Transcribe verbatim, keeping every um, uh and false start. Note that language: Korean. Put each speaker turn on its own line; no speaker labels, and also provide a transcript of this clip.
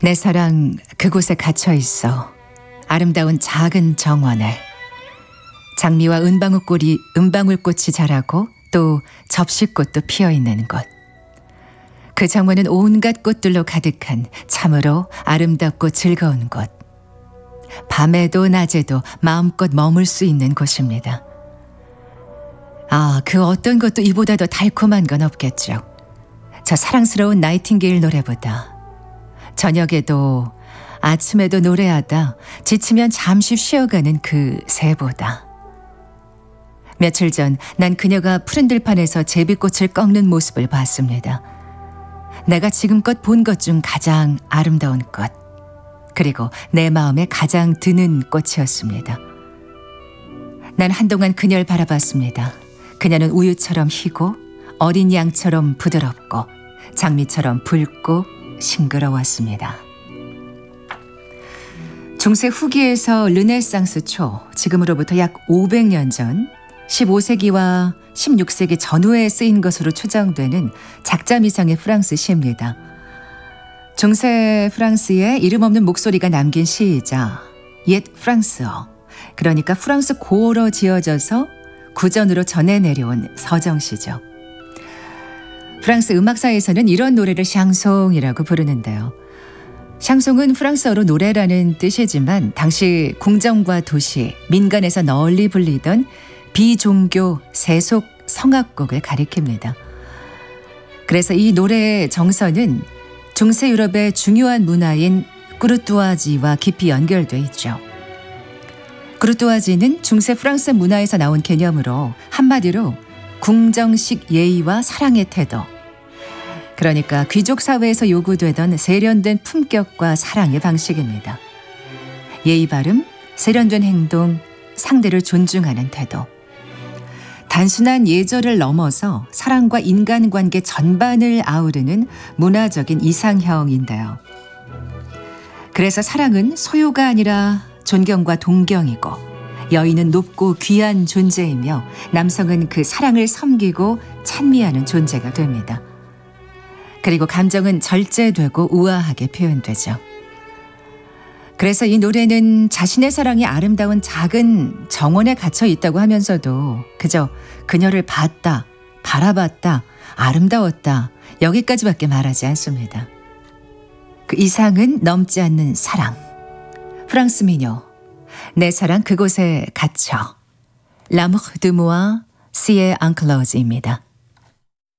내 사랑 그곳에 갇혀 있어. 아름다운 작은 정원에 장미와 은방울꽃이 은방울꽃이 자라고 또 접시꽃도 피어 있는 곳. 그 정원은 온갖 꽃들로 가득한 참으로 아름답고 즐거운 곳. 밤에도 낮에도 마음껏 머물 수 있는 곳입니다. 아, 그 어떤 것도 이보다 더 달콤한 건 없겠죠. 저 사랑스러운 나이팅게일 노래보다. 저녁에도 아침에도 노래하다 지치면 잠시 쉬어가는 그 새보다. 며칠 전 난 그녀가 푸른 들판에서 제비꽃을 꺾는 모습을 봤습니다. 내가 지금껏 본 것 중 가장 아름다운 꽃, 그리고 내 마음에 가장 드는 꽃이었습니다. 난 한동안 그녀를 바라봤습니다. 그녀는 우유처럼 희고 어린 양처럼 부드럽고 장미처럼 붉고 싱그러웠습니다. 중세 후기에서 르네상스 초, 지금으로부터 약 오백 년 전 십오 세기와 십육 세기 전후에 쓰인 것으로 추정되는 작자미상의 프랑스 시입니다. 중세 프랑스의 이름 없는 목소리가 남긴 시이자 옛 프랑스어, 그러니까 프랑스 고어로 지어져서 구전으로 전해 내려온 서정시죠. 프랑스 음악사에서는 이런 노래를 샹송이라고 부르는데요. 샹송은 프랑스어로 노래라는 뜻이지만 당시 궁정과 도시, 민간에서 널리 불리던 비종교 세속 성악곡을 가리킵니다. 그래서 이 노래의 정서는 중세 유럽의 중요한 문화인 꾸르뚜아지와 깊이 연결돼 있죠. 꾸르뚜아지는 중세 프랑스 문화에서 나온 개념으로 한마디로 궁정식 예의와 사랑의 태도, 그러니까 귀족 사회에서 요구되던 세련된 품격과 사랑의 방식입니다. 예의 바름, 세련된 행동, 상대를 존중하는 태도. 단순한 예절을 넘어서 사랑과 인간관계 전반을 아우르는 문화적인 이상형인데요. 그래서 사랑은 소유가 아니라 존경과 동경이고, 여인은 높고 귀한 존재이며 남성은 그 사랑을 섬기고 찬미하는 존재가 됩니다. 그리고 감정은 절제되고 우아하게 표현되죠. 그래서 이 노래는 자신의 사랑이 아름다운 작은 정원에 갇혀 있다고 하면서도 그저 그녀를 봤다, 바라봤다, 아름다웠다, 여기까지밖에 말하지 않습니다. 그 이상은 넘지 않는 사랑. 프랑스 민요, 내 사랑 그곳에 갇혀. L'amour de moi, si enclose입니다.